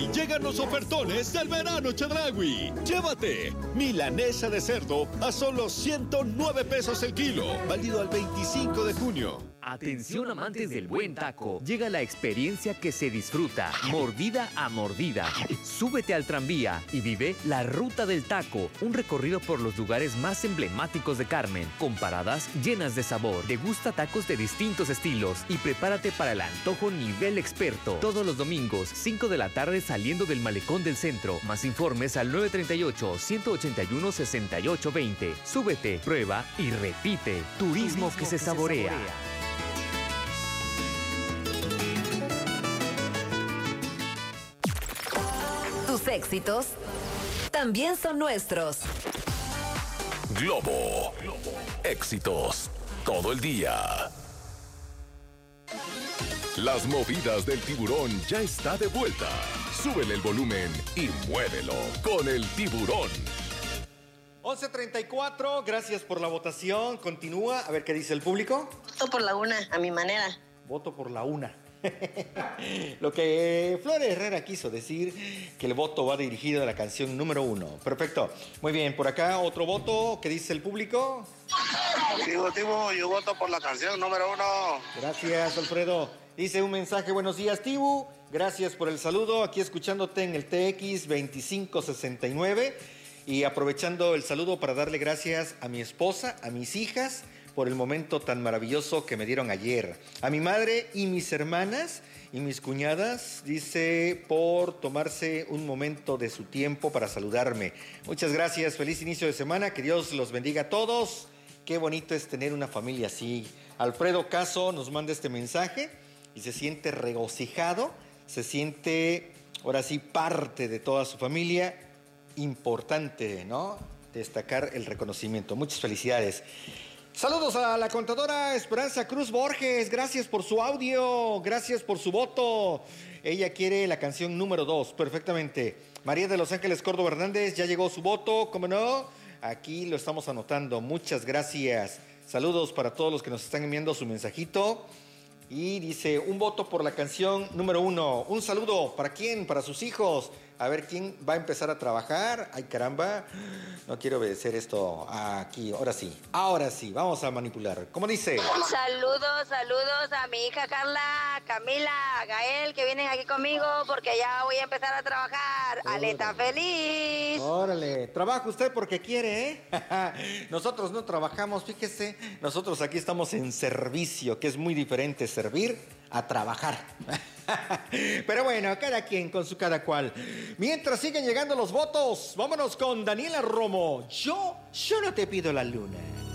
Llegan los ofertones del verano Chedraui. Llévate milanesa de cerdo a solo 109 pesos el kilo, válido al 25 de junio. Atención amantes del buen taco, llega la experiencia que se disfruta, mordida a mordida. Súbete al tranvía y vive la Ruta del Taco, un recorrido por los lugares más emblemáticos de Carmen, con paradas llenas de sabor. Degusta tacos de distintos estilos y prepárate para el antojo nivel experto. Todos los domingos, 5 de la tarde saliendo del malecón del centro. Más informes al 938-181-6820. Súbete, prueba y repite. Turismo que se saborea. Tus éxitos también son nuestros. Globo. Éxitos todo el día. Las movidas del tiburón ya está de vuelta. Súbele el volumen y muévelo con el tiburón. 11:34, gracias por la votación. Continúa, a ver qué dice el público. Voto por la una, a mi manera. Voto por la una. Lo que Flor Herrera quiso decir, que el voto va dirigido a la canción número 1. Perfecto. Muy bien, por acá otro voto. ¿Qué dice el público? Tibu, yo voto por la canción número 1. Gracias, Alfredo. Dice un mensaje: buenos días, Tibu. Gracias por el saludo. Aquí escuchándote en el TX 2569. Y aprovechando el saludo para darle gracias a mi esposa, a mis hijas, por el momento tan maravilloso que me dieron ayer. A mi madre y mis hermanas y mis cuñadas, dice, por tomarse un momento de su tiempo para saludarme. Muchas gracias, feliz inicio de semana, que Dios los bendiga a todos. Qué bonito es tener una familia así. Alfredo Caso nos manda este mensaje y se siente regocijado, se siente, ahora sí, parte de toda su familia. Importante, ¿no? Destacar el reconocimiento. Muchas felicidades. Saludos a la contadora Esperanza Cruz Borges, gracias por su audio, gracias por su voto. Ella quiere la canción número 2, perfectamente. María de Los Ángeles Córdoba Hernández, ya llegó su voto, ¿cómo no? Aquí lo estamos anotando, muchas gracias. Saludos para todos los que nos están enviando su mensajito. Y dice, un voto por la canción número 1. Un saludo, ¿para quién? Para sus hijos. A ver quién va a empezar a trabajar. Ay, caramba, no quiero obedecer esto aquí. Ahora sí, vamos a manipular. ¿Cómo dice? Saludos a mi hija Carla, Camila, Gael, que vienen aquí conmigo porque ya voy a empezar a trabajar. Aleta feliz. Órale, trabaja usted porque quiere, ¿eh? Nosotros no trabajamos, fíjese. Nosotros aquí estamos en servicio, que es muy diferente servir a trabajar. Pero bueno, cada quien con su cada cual. Mientras siguen llegando los votos, vámonos con Daniela Romo. Yo no te pido la luna.